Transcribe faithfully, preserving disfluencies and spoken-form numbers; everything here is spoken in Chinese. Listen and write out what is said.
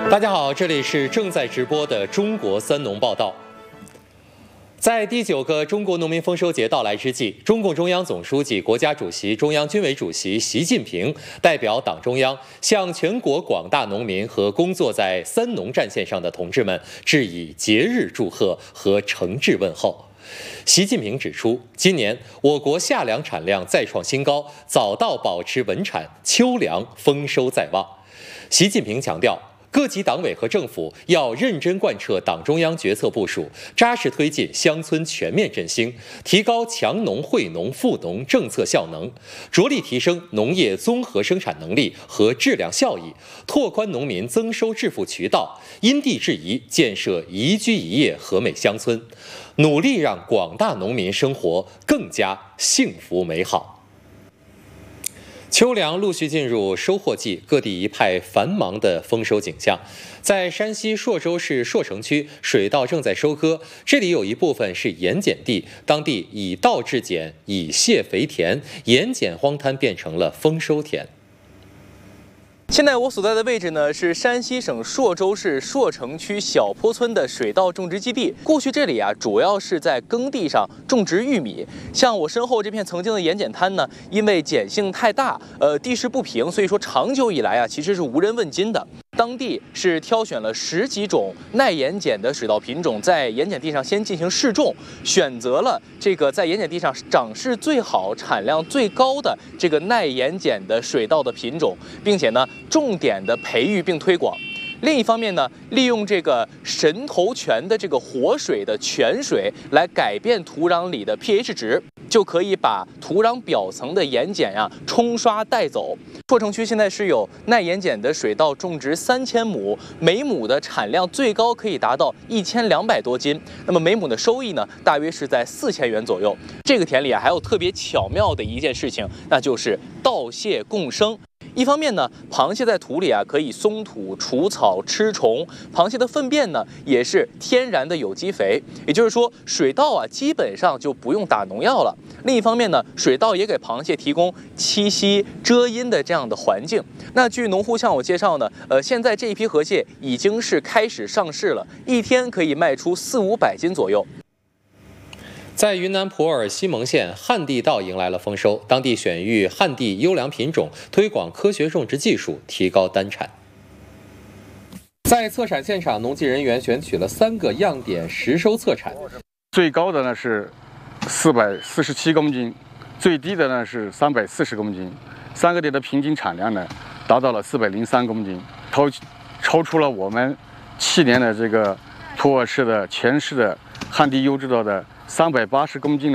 大家好，这里是正在直播的中国三农报道。在第九个中国农民丰收节到来之际，中共中央总书记、国家主席、中央军委主席习近平代表党中央向全国广大农民和工作在三农战线上的同志们致以节日祝贺和诚挚问候。习近平指出，今年我国夏粮产量再创新高，早稻保持稳产，秋粮丰收在望。习近平强调，各级党委和政府要认真贯彻党中央决策部署，扎实推进乡村全面振兴，提高强农惠农富农政策效能，着力提升农业综合生产能力和质量效益，拓宽农民增收致富渠道，因地制宜建设宜居宜业和美乡村，努力让广大农民生活更加幸福美好。秋粮陆续进入收获季，各地一派繁忙的丰收景象。在山西朔州市朔城区，水稻正在收割，这里有一部分是盐碱地，当地以稻制碱，以泄肥田，盐碱荒滩变成了丰收田。 现在我所在的位置呢，是山西省朔州市朔城区小坡村的水稻种植基地。过去这里啊，主要是在耕地上种植玉米。像我身后这片曾经的盐碱滩呢，因为碱性太大，呃，地势不平，所以说长久以来啊，其实是无人问津的。当地是挑选了十几种耐盐碱的水稻品种，在盐碱地上先进行试种，选择了这个在盐碱地上长势最好、产量最高的这个耐盐碱的水稻的品种，并且呢，重点的培育并推广。另一方面呢，利用这个神头泉的这个活水的泉水来改变土壤里的 pH 值，就可以把土壤表层的盐碱呀冲刷带走。朔城区现在是有耐盐碱的水稻种植三千亩，每亩的产量最高可以达到一千两百多斤，那么每亩的收益呢，大约是在四千元左右。这个田里啊，还有特别巧妙的一件事情，那就是稻蟹共生。一方面呢，螃蟹在土里啊可以松土、除草、吃虫，螃蟹的粪便呢也是天然的有机肥，也就是说水稻啊基本上就不用打农药了。另一方面呢，水稻也给螃蟹提供栖息、遮阴的这样的环境。那据农户向我介绍呢，呃，现在这一批河蟹已经是开始上市了，一天可以卖出四五百斤左右。 在云南普洱西盟县，旱地稻迎来了丰收，当地选育旱地优良品种，推广科学种植技术，提高单产。在测产现场，农技人员选取了三个样点实收测产， 最高的呢是四百四十七公斤，最低的呢是三百四十公斤，三个点的平均产量呢达到了四百零三公斤，超超出了我们去年的这个普洱市的全市的旱地优质稻的三百八十公斤的